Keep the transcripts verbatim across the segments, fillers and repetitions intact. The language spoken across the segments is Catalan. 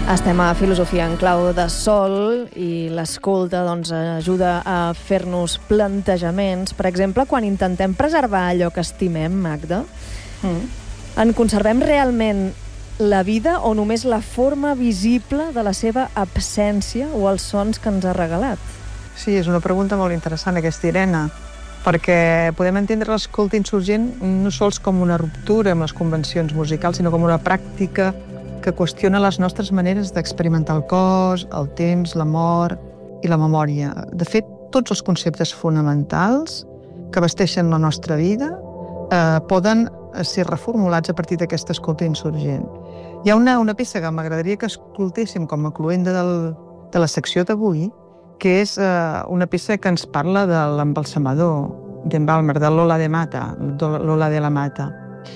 Estem a Filosofia en clau de sol i l'escolta doncs, ajuda a fer-nos plantejaments. Per exemple, quan intentem preservar allò que estimem, Magda, mm. en conservem realment la vida o només la forma visible de la seva absència o els sons que ens ha regalat? Sí, és una pregunta molt interessant aquesta, Irene, perquè podem entendre l'escolta insurgent no sols com una ruptura amb les convencions musicals, sinó com una pràctica que qüestiona les nostres maneres d'experimentar el cos, el temps, la mort i la memòria. De fet, tots els conceptes fonamentals que vesteixen la nostra vida eh, poden ser reformulats a partir d'aquesta escolta insurgent. Hi ha una, una peça que m'agradaria que escoltéssim com a cloenda del, de la secció d'avui, que és eh, una peça que ens parla de l'embalsamador d'en Balmer, de Lola de Mata, Lola de la Mata.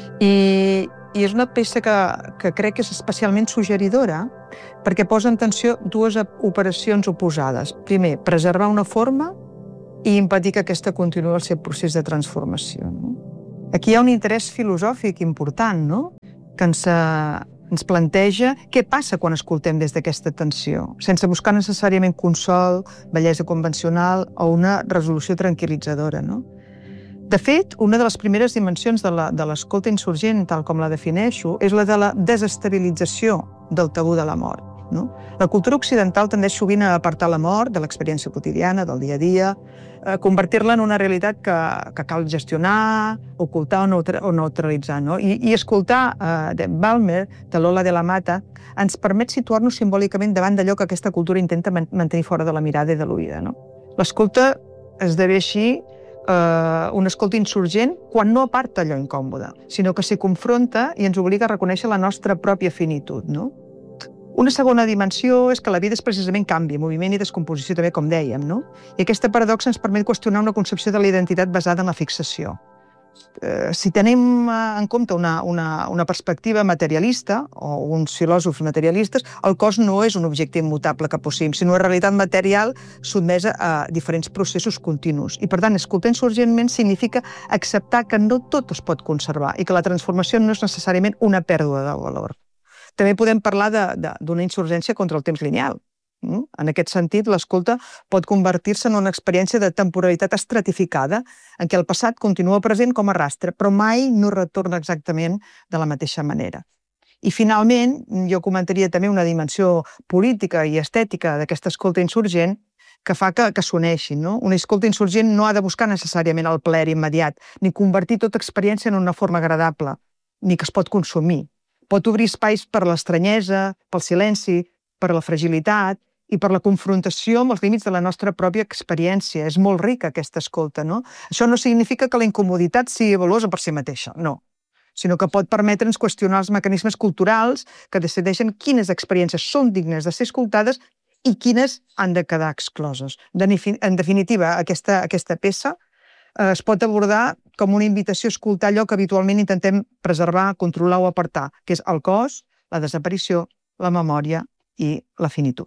I, i és una peça que, que crec que és especialment suggeridora perquè posa en tensió dues operacions oposades. Primer, preservar una forma i impedir que aquesta continuï el seu procés de transformació. No? Aquí hi ha un interès filosòfic important, no? Que ens, eh, ens planteja què passa quan escoltem des d'aquesta tensió, sense buscar necessàriament consol, bellesa convencional o una resolució tranquil·litzadora. No? De fet, una de les primeres dimensions de l'escolta insurgent, tal com la defineixo, és la de la desestabilització del tabú de la mort. No? La cultura occidental tendeix sovint a apartar la mort de l'experiència quotidiana, del dia a dia, a convertir-la en una realitat que, que cal gestionar, ocultar o, neutra, o neutralitzar. No? I, i escoltar uh, de Balmer, de Lola de la Mata, ens permet situar-nos simbòlicament davant d'allò que aquesta cultura intenta mantenir fora de la mirada i de l'oïda. No? L'escolta esdevé així Uh, una escolta insurgent quan no aparta allò incòmode, sinó que s'hi confronta i ens obliga a reconèixer la nostra pròpia finitud. No? Una segona dimensió és que la vida és precisament canvi, moviment i descomposició també, com dèiem. No? I aquesta paradoxa ens permet qüestionar una concepció de la identitat basada en la fixació. Uh, si tenim en compte una, una, una perspectiva materialista, o uns filòsofs materialistes, el cos no és un objecte immutable que posseïm, sinó una realitat material sotmesa a diferents processos continus. I, per tant, escoltar insurgentment significa acceptar que no tot es pot conservar i que la transformació no és necessàriament una pèrdua de valor. També podem parlar d'una insurgència contra el temps lineal. En aquest sentit, l'escolta pot convertir-se en una experiència de temporalitat estratificada en què el passat continua present com a rastre, però mai no retorna exactament de la mateixa manera. I, finalment, jo comentaria també una dimensió política i estètica d'aquesta escolta insurgent que fa que, que s'uneixin. No? Una escolta insurgent no ha de buscar necessàriament el plaer immediat, ni convertir tota experiència en una forma agradable, ni que es pot consumir. Pot obrir espais per l'estranyesa, pel silenci, per la fragilitat, i per la confrontació amb els límits de la nostra pròpia experiència. És molt rica aquesta escolta, no? Això no significa que la incomoditat sigui valuosa per si mateixa, no. Sinó que pot permetre'ns qüestionar els mecanismes culturals que decideixen quines experiències són dignes de ser escoltades i quines han de quedar excloses. En definitiva, aquesta, aquesta peça eh, es pot abordar com una invitació a escoltar allò que habitualment intentem preservar, controlar o apartar, que és el cos, la desaparició, la memòria i la finitud.